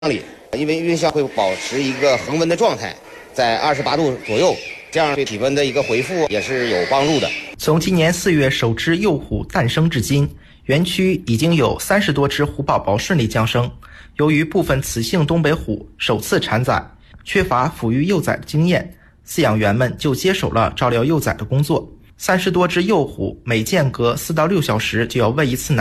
里，因为运销会保持一个恒温的状态，在28度左右，这样对体温的一个回复也是有帮助的。 从今年4月首只幼虎诞生至今，园区已经有30多只虎宝宝顺利降生。由于部分雌性东北虎首次产崽，缺乏抚育幼崽的经验，饲养员们就接手了照料幼崽的工作。30多只幼虎每间隔4到6小时就要喂一次奶。